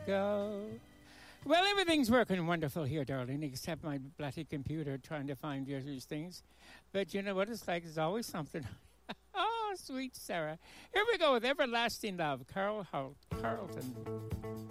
go. Well, everything's working wonderful here, darling, except my bloody computer trying to find these things. But you know what it's like? There's always something. Oh, sweet Sarah. Here we go with Everlasting Love, Carlton.